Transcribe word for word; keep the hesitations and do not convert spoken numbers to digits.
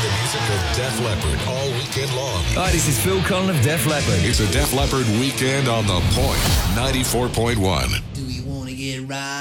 the music of Def Leppard all weekend long. Hi, this is Phil Collin of Def Leppard. It's a Def Leppard weekend on The Point, ninety-four point one. Do you want to get right?